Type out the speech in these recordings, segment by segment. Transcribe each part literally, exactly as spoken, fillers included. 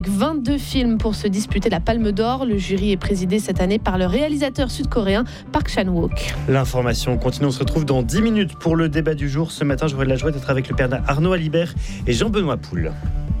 vingt-deux films pour se disputer la Palme d'Or. Le jury est présidé cette année par le réalisateur sud-coréen Park Chan-wook. L'information continue, on se retrouve dans dix minutes pour le débat du jour. Ce matin, j'aurai la joie d'être avec le père Arnaud Alibert et Jean-Benoît Poul.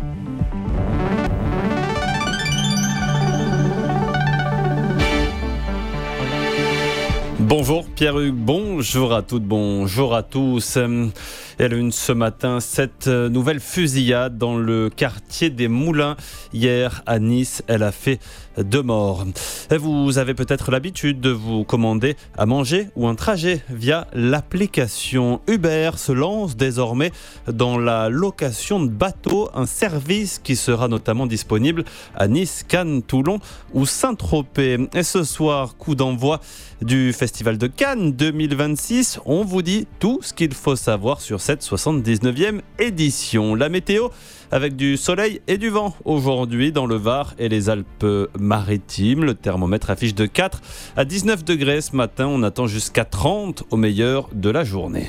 Bonjour Pierre-Hugues, bonjour à toutes, bonjour à tous. Et à la une ce matin, cette nouvelle fusillade dans le quartier des Moulins. Hier à Nice, elle a fait deux morts. Et vous avez peut-être l'habitude de vous commander à manger ou un trajet via l'application. Uber se lance désormais dans la location de bateaux, un service qui sera notamment disponible à Nice, Cannes, Toulon ou Saint-Tropez. Et ce soir, coup d'envoi du Festival de Cannes deux mille vingt-six. On vous dit tout ce qu'il faut savoir sur cette soixante-dix-neuvième édition. La météo avec du soleil et du vent aujourd'hui dans le Var et les Alpes-Maritimes. Le thermomètre affiche de quatre à dix-neuf degrés ce matin. On attend jusqu'à trente au meilleur de la journée.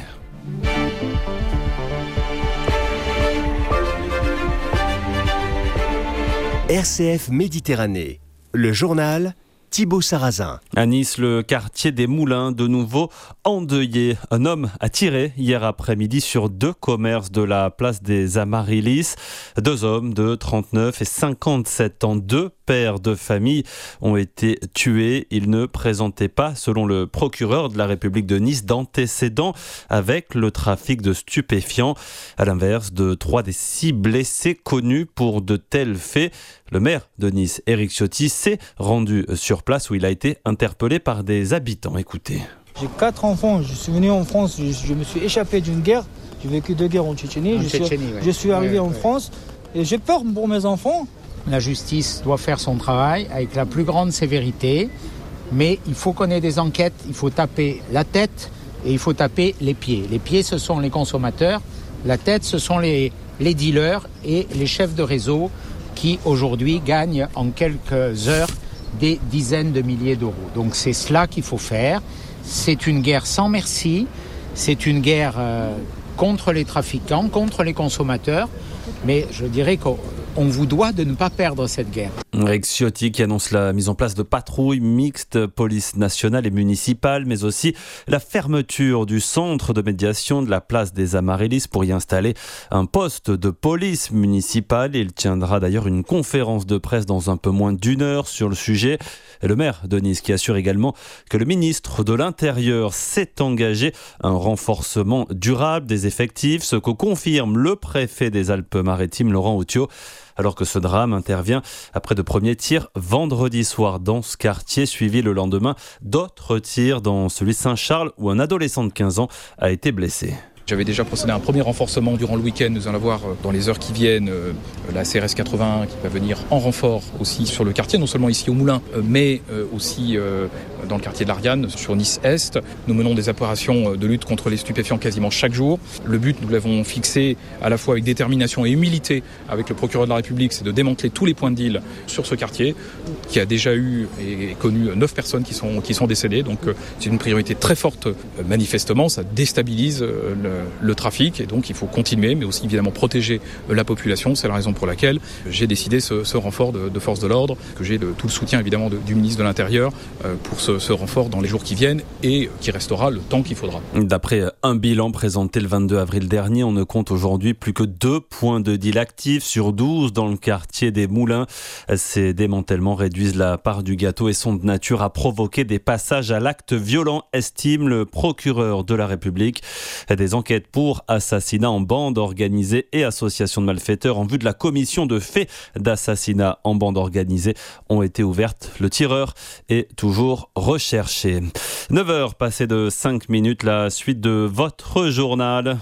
R C F Méditerranée, le journal Thibaut Sarrazin. À Nice, le quartier des Moulins, de nouveau endeuillé. Un homme a tiré hier après-midi sur deux commerces de la place des Amaryllis. Deux hommes de trente-neuf et cinquante-sept ans, deux pères de famille ont été tués. Ils ne présentaient pas, selon le procureur de la République de Nice, d'antécédents avec le trafic de stupéfiants. À l'inverse de trois des six blessés connus pour de tels faits. Le maire de Nice, Éric Ciotti, s'est rendu sur place où il a été interpellé par des habitants. Écoutez. J'ai quatre enfants, je suis venu en France, je, je me suis échappé d'une guerre, j'ai vécu deux guerres en Tchétchénie, en je, Tchétchénie suis, ouais. je suis arrivé ouais, en ouais. France et j'ai peur pour mes enfants. La justice doit faire son travail avec la plus grande sévérité, mais il faut qu'on ait des enquêtes, il faut taper la tête et il faut taper les pieds. Les pieds, ce sont les consommateurs, la tête, ce sont les, les dealers et les chefs de réseau qui aujourd'hui gagnent en quelques heures des dizaines de milliers d'euros. Donc c'est cela qu'il faut faire. C'est une guerre sans merci, c'est une guerre euh, contre les trafiquants, contre les consommateurs, mais je dirais qu'on on vous doit de ne pas perdre cette guerre. Éric Ciotti qui annonce la mise en place de patrouilles mixtes, police nationale et municipale, mais aussi la fermeture du centre de médiation de la place des Amaryllis pour y installer un poste de police municipale. Il tiendra d'ailleurs une conférence de presse dans un peu moins d'une heure sur le sujet. Et le maire de Nice qui assure également que le ministre de l'Intérieur s'est engagé à un renforcement durable des effectifs, ce que confirme le préfet des Alpes-Maritimes, Laurent Outiot, alors que ce drame intervient après de premiers tirs vendredi soir dans ce quartier, suivi le lendemain d'autres tirs dans celui de Saint-Charles où un adolescent de quinze ans a été blessé. J'avais déjà procédé à un premier renforcement durant le week-end. Nous allons avoir dans les heures qui viennent la C R S quatre-vingts qui va venir en renfort aussi sur le quartier, non seulement ici au Moulin, mais aussi dans le quartier de l'Ariane, sur Nice-Est. Nous menons des opérations de lutte contre les stupéfiants quasiment chaque jour. Le but, nous l'avons fixé à la fois avec détermination et humilité avec le procureur de la République, c'est de démanteler tous les points de deal sur ce quartier qui a déjà eu et connu neuf personnes qui sont, qui sont décédées. Donc c'est une priorité très forte. Manifestement, ça déstabilise le le trafic et donc il faut continuer mais aussi évidemment protéger la population. C'est la raison pour laquelle j'ai décidé ce, ce renfort de, de force de l'ordre, que j'ai le, tout le soutien évidemment de, du ministre de l'Intérieur euh, pour ce, ce renfort dans les jours qui viennent et qui restera le temps qu'il faudra. D'après un bilan présenté le vingt-deux avril dernier, on ne compte aujourd'hui plus que deux points de deal actifs sur douze dans le quartier des Moulins. Ces démantèlements réduisent la part du gâteau et sont de nature à provoquer des passages à l'acte violent, estime le procureur de la République. Des enquêtes pour assassinat en bande organisée et association de malfaiteurs en vue de la commission de faits d'assassinat en bande organisée ont été ouvertes. Le tireur est toujours recherché. neuf heures passées de cinq minutes, la suite de votre journal.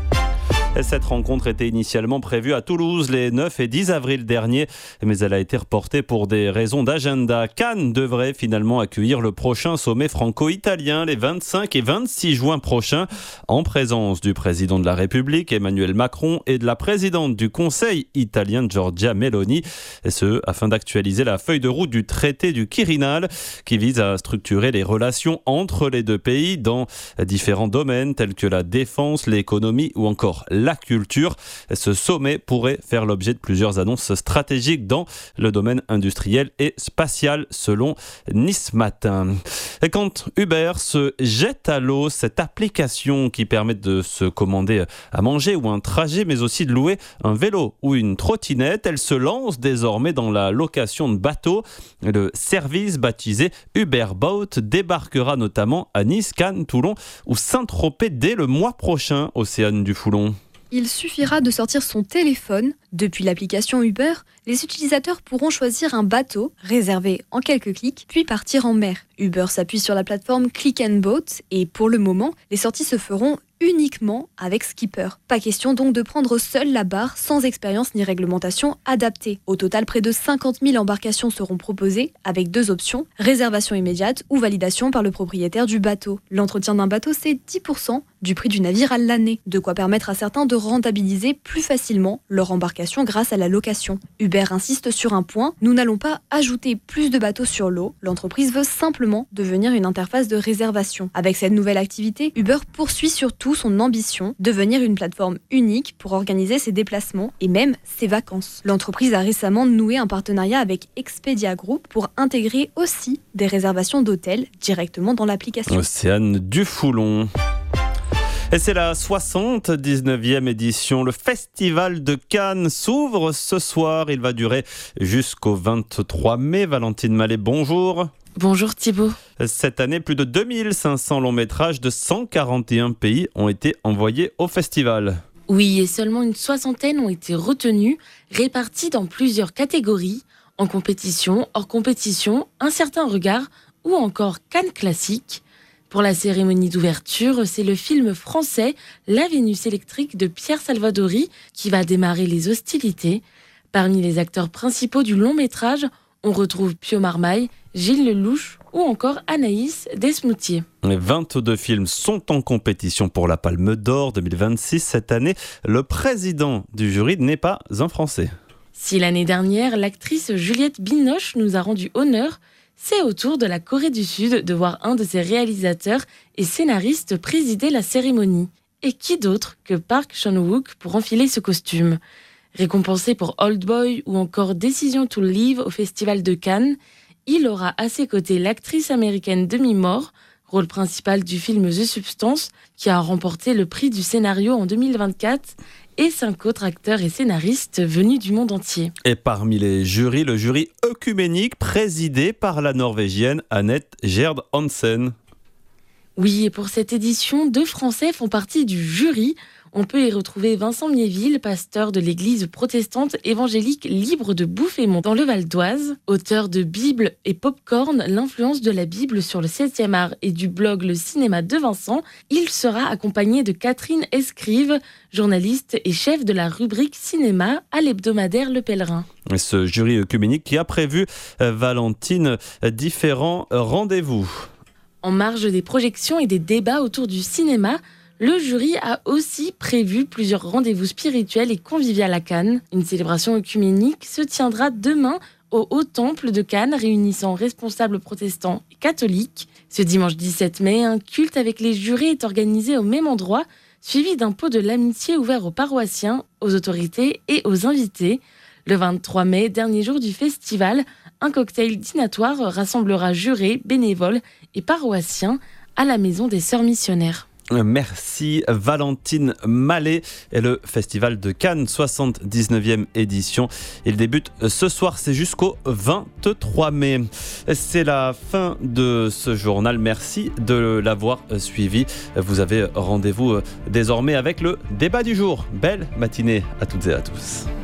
Cette rencontre était initialement prévue à Toulouse les neuf et dix avril dernier, mais elle a été reportée pour des raisons d'agenda. Cannes devrait finalement accueillir le prochain sommet franco-italien les vingt-cinq et vingt-six juin prochains, en présence du président de la République, Emmanuel Macron, et de la présidente du Conseil italien, Giorgia Meloni, et ce, afin d'actualiser la feuille de route du traité du Quirinal, qui vise à structurer les relations entre les deux pays dans différents domaines tels que la défense, l'économie ou encore la culture. Ce sommet pourrait faire l'objet de plusieurs annonces stratégiques dans le domaine industriel et spatial, selon Nice Matin. Et quand Uber se jette à l'eau, cette application qui permet de se commander à manger ou un trajet, mais aussi de louer un vélo ou une trottinette, elle se lance désormais dans la location de bateaux. Le service baptisé Uber Boat débarquera notamment à Nice, Cannes, Toulon ou Saint-Tropez dès le mois prochain, Océane Dufoulon. Il suffira de sortir son téléphone. Depuis l'application Uber, les utilisateurs pourront choisir un bateau, réservé en quelques clics, puis partir en mer. Uber s'appuie sur la plateforme Click and Boat et pour le moment, les sorties se feront uniquement avec skipper. Pas question donc de prendre seul la barre sans expérience ni réglementation adaptée. Au total, près de cinquante mille embarcations seront proposées avec deux options, réservation immédiate ou validation par le propriétaire du bateau. L'entretien d'un bateau, c'est dix pour cent du prix du navire à l'année, de quoi permettre à certains de rentabiliser plus facilement leur embarcation grâce à la location. Uber insiste sur un point, nous n'allons pas ajouter plus de bateaux sur l'eau, l'entreprise veut simplement devenir une interface de réservation. Avec cette nouvelle activité, Uber poursuit surtout son ambition, devenir une plateforme unique pour organiser ses déplacements et même ses vacances. L'entreprise a récemment noué un partenariat avec Expedia Group pour intégrer aussi des réservations d'hôtels directement dans l'application. Océane Dufoulon. Et c'est la soixante-dix-neuvième édition. Le Festival de Cannes s'ouvre ce soir. Il va durer jusqu'au vingt-trois mai. Valentine Mallet, bonjour. Bonjour Thibaut. Cette année, plus de deux mille cinq cents longs métrages de cent quarante et un pays ont été envoyés au festival. Oui, et seulement une soixantaine ont été retenus, répartis dans plusieurs catégories, en compétition, hors compétition, un certain regard ou encore Cannes classique. Pour la cérémonie d'ouverture, c'est le film français La Vénus électrique de Pierre Salvadori qui va démarrer les hostilités. Parmi les acteurs principaux du long métrage, on retrouve Pio Marmaille, Gilles Lelouch ou encore Anaïs Desmoutier. vingt-deux films sont en compétition pour la Palme d'Or deux mille vingt-six. Cette année, le président du jury n'est pas un Français. Si l'année dernière, l'actrice Juliette Binoche nous a rendu honneur, c'est au tour de la Corée du Sud de voir un de ses réalisateurs et scénaristes présider la cérémonie. Et qui d'autre que Park Chan-wook pour enfiler ce costume ? Récompensé pour Old Boy ou encore Decision to Live au Festival de Cannes, il aura à ses côtés l'actrice américaine Demi Moore, rôle principal du film The Substance, qui a remporté le prix du scénario en deux mille vingt-quatre, et cinq autres acteurs et scénaristes venus du monde entier. Et parmi les jurys, le jury œcuménique présidé par la Norvégienne Annette Gerd Hansen. Oui, et pour cette édition, deux Français font partie du jury. On peut y retrouver Vincent Miéville, pasteur de l'église protestante évangélique Libre de Bouffémont dans le Val d'Oise, auteur de Bible et Popcorn, l'influence de la Bible sur le septième art et du blog Le Cinéma de Vincent. Il sera accompagné de Catherine Escrive, journaliste et chef de la rubrique cinéma à l'hebdomadaire Le Pèlerin. Et ce jury œcuménique qui a prévu, euh, Valentine, différents rendez-vous. En marge des projections et des débats autour du cinéma, le jury a aussi prévu plusieurs rendez-vous spirituels et conviviaux à Cannes. Une célébration œcuménique se tiendra demain au Haut-Temple de Cannes, réunissant responsables protestants et catholiques. Ce dimanche dix-sept mai, un culte avec les jurés est organisé au même endroit, suivi d'un pot de l'amitié ouvert aux paroissiens, aux autorités et aux invités. Le vingt-trois mai, dernier jour du festival, un cocktail dînatoire rassemblera jurés, bénévoles et paroissiens à la Maison des Sœurs Missionnaires. Merci Valentine Mallet. Et le Festival de Cannes, soixante-dix-neuvième édition. Il débute ce soir, c'est jusqu'au vingt-trois mai. C'est la fin de ce journal. Merci de l'avoir suivi. Vous avez rendez-vous désormais avec le débat du jour. Belle matinée à toutes et à tous.